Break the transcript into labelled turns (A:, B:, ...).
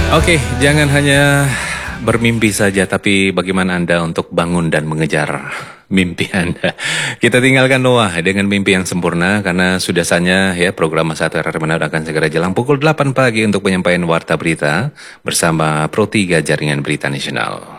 A: Oke, jangan hanya bermimpi saja, tapi bagaimana Anda untuk bangun dan mengejar mimpi Anda. Kita tinggalkan Noah dengan mimpi yang sempurna, karena sudah saatnya ya program Masa Tenang Benar akan segera jelang pukul 8 pagi untuk penyampaian Warta Berita bersama Pro 3 Jaringan Berita Nasional.